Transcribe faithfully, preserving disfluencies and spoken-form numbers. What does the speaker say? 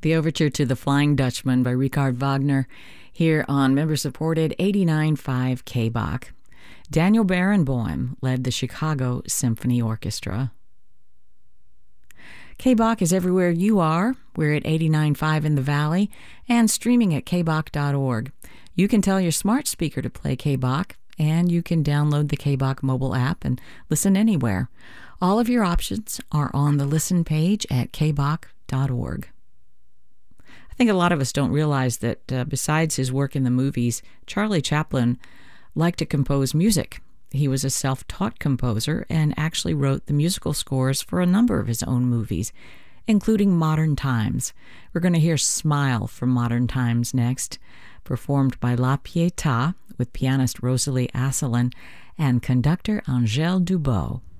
The overture to The Flying Dutchman by Richard Wagner here on member-supported eighty-nine point five K B A C. Daniel Barenboim led the Chicago Symphony Orchestra. K B A C is everywhere you are. We're at eighty-nine point five in the Valley and streaming at k b a c dot org. You can tell your smart speaker to play K B A C, and you can download the K B A C mobile app and listen anywhere. All of your options are on the listen page at k b a c dot org. I think a lot of us don't realize that uh, besides his work in the movies, Charlie Chaplin liked to compose music. He was a self-taught composer and actually wrote the musical scores for a number of his own movies, including Modern Times. We're going to hear Smile from Modern Times next, performed by La Pietà with pianist Rosalie Asselin and conductor Angèle Dubot.